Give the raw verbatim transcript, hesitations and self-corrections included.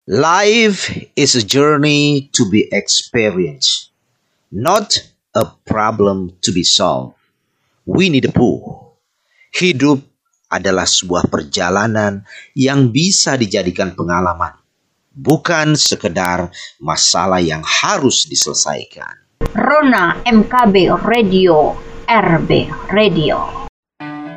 Life is a journey to be experienced, not a problem to be solved. Winnie the Pooh. Hidup adalah sebuah perjalanan yang bisa dijadikan pengalaman, bukan sekedar masalah yang harus diselesaikan. Rona M K B Radio, R B Radio.